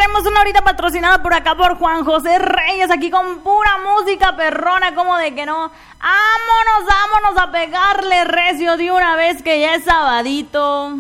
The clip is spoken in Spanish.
tenemos una horita patrocinada por acá por Juan José Reyes, aquí con pura música perrona, como de que no. Vámonos a pegarle recio de una vez que ya es sabadito.